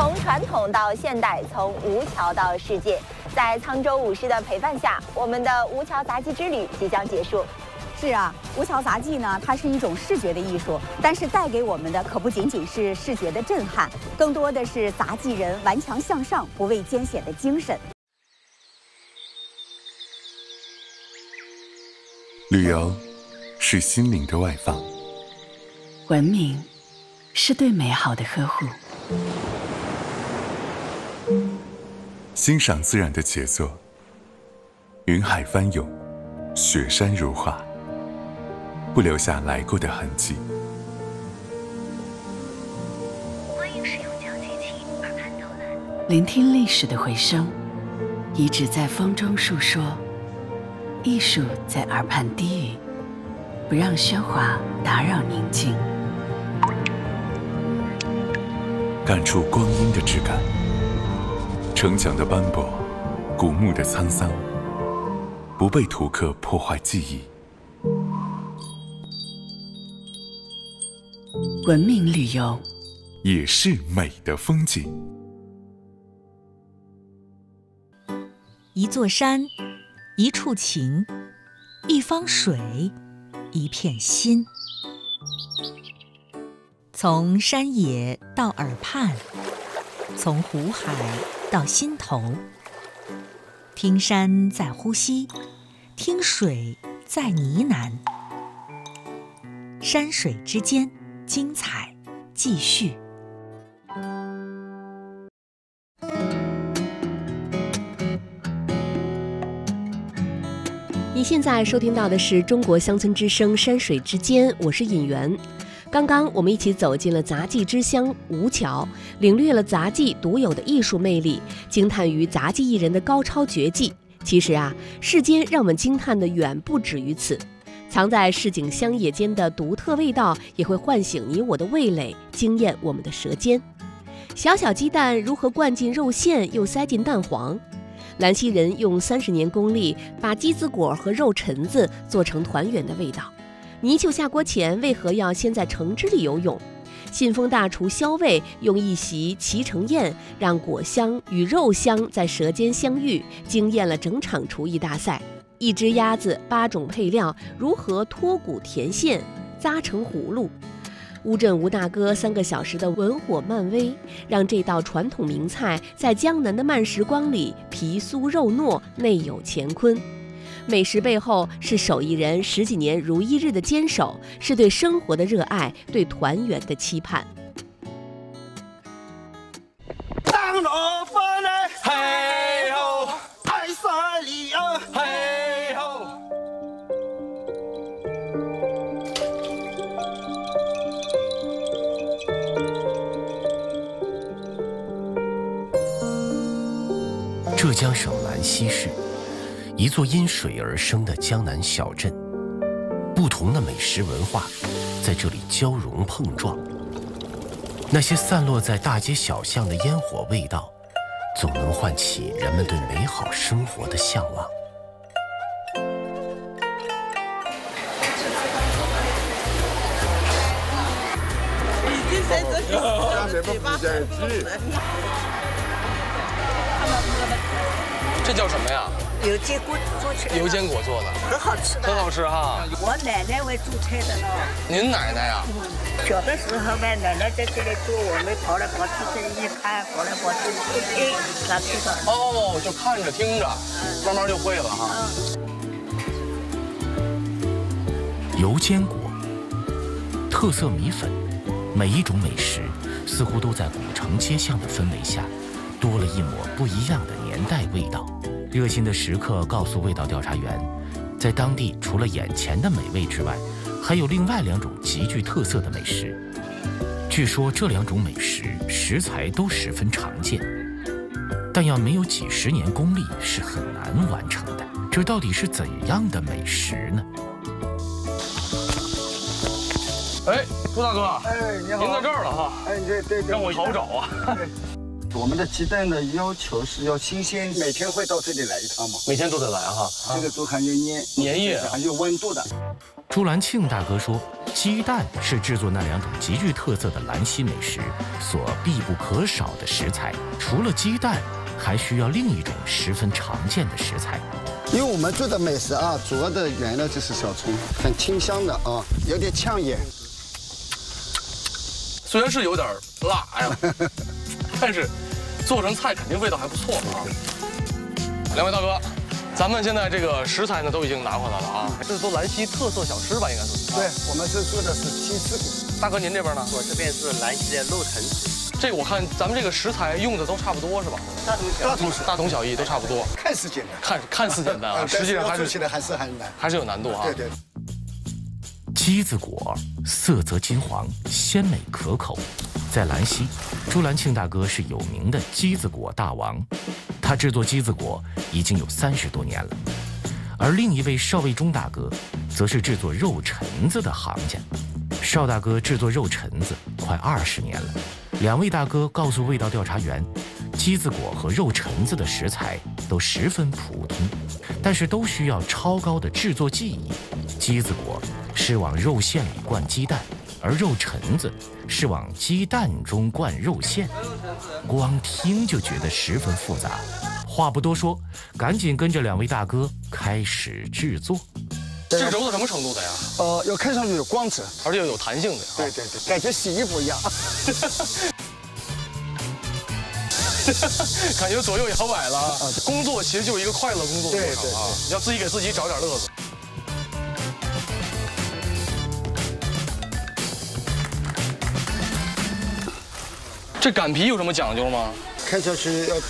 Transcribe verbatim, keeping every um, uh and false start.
从传统到现代，从吴桥到世界，在沧州武师的陪伴下，我们的吴桥杂技之旅即将结束。 是啊，吴桥杂技呢，它是一种视觉的艺术，但是带给我们的可不仅仅是视觉的震撼，更多的是杂技人顽强向上、不畏艰险的精神。 旅游是心灵的外放， 文明是对美好的呵护， 欣赏自然的杰作，云海翻涌，雪山如画，不留下来过的痕迹。 欢迎使用讲解器耳畔导览，聆听历史的回声，遗址在风中述说，艺术在耳畔低语，不让喧哗打扰宁静， 感触光阴的质感，城墙的斑驳，古墓的沧桑，不被图刻破坏记忆。 文明旅游也是美的风景。 一座山，一处情，一方水，一片心。从山野到耳畔，从湖海到心头，听山在呼吸，听水在呢喃，山水之间，精彩继续。 你现在收听到的是中国乡村之声山水之间，我是尹媛。刚刚我们一起走进了杂技之乡吴桥，领略了杂技独有的艺术魅力，惊叹于杂技艺人的高超绝技。其实啊，世间让我们惊叹的远不止于此，藏在市井乡野间的独特味道，也会唤醒你我的味蕾，惊艳我们的舌尖。小小鸡蛋如何灌进肉馅又塞进蛋黄？兰溪人用三十年功力，把鸡子果和肉陈子做成团圆的味道。泥鳅下锅前为何要先在橙汁里游泳？信丰大厨肖卫用一席脐橙宴，让果香与肉香在舌尖相遇，惊艳了整场厨艺大赛。一只鸭子，八种配料，如何脱骨填馅，扎成葫芦？乌镇吴大哥三个小时的文火慢煨，让这道传统名菜在江南的慢时光里皮酥肉糯，内有乾坤。美食背后是手艺人十几年如一日的坚守，是对生活的热爱，对团圆的期盼。 当老板嘞，嘿吼，爱山里啊，嘿吼。 浙江省兰溪市，一座因水而生的江南小镇，不同的美食文化在这里交融碰撞。那些散落在大街小巷的烟火味道，总能唤起人们对美好生活的向往。 这叫什么呀？ 油煎果做出来的， 油煎果做的， 很好吃的， 很好吃哈。 我奶奶会做菜的呢。 您奶奶呀？ 嗯，小的时候嘛，奶奶在这里做，我们跑来跑去，这一看，跑来跑去，哎，拿去的。 哦，就看着听着，慢慢就会了哈。 油煎果，特色米粉，每一种美食似乎都在古城街巷的氛围下，多了一抹不一样的年代味道。热心的食客告诉味道调查员，在当地除了眼前的美味之外，还有另外两种极具特色的美食。据说这两种美食食材都十分常见，但要没有几十年功力是很难完成的。这到底是怎样的美食呢？ 哎，朱大哥， 哎，你好， 您在这儿了哈？ 哎，对对对， 让我好找啊。 我们的鸡蛋的要求是要新鲜，每天会到这里来一趟嘛。 每天都得来哈。 这个都含有粘粘液， 含有温度的。 朱兰庆大哥说，鸡蛋是制作那两种极具特色的兰溪美食所必不可少的食材。除了鸡蛋，还需要另一种十分常见的食材。 因为我们做的美食啊，主要的原料就是小葱，很清香的啊，有点呛眼。 虽然是有点辣呀，但是做成菜肯定味道还不错啊。两位大哥，咱们现在这个食材呢都已经拿回来了啊，这是做兰溪特色小吃吧？应该是。 对，我们是做的是鸡翅骨。 大哥，您这边呢？ 我这边是兰溪的肉陈子。 这个我看咱们这个食材用的都差不多是吧？ 大同小异， 大同大同小异，都差不多。 看似简单， 看看似简单啊，实际上还是做起来还是很难， 还是有难度啊。 对对。 鸡子果色泽金黄，鲜美可口。在兰溪，朱兰庆大哥是有名的鸡子果大王，他制作鸡子果已经有三十多年了。而另一位邵卫忠大哥，则是制作肉陈子的行家。邵大哥制作肉陈子快二十年了。两位大哥告诉味道调查员，鸡子果和肉陈子的食材都十分普通，但是都需要超高的制作技艺。鸡子果是往肉馅里灌鸡蛋，而肉陈子是往鸡蛋中灌肉馅，光听就觉得十分复杂。话不多说，赶紧跟着两位大哥开始制作。 这个揉到什么程度的呀？ 呃，要看上去有光泽， 而且要有弹性的。 对对对，感觉洗衣服一样。 感觉左右摇摆了啊！工作其实就是一个快乐工作的过程啊，要自己给自己找点乐子。这擀皮有什么讲究吗？ 看上去要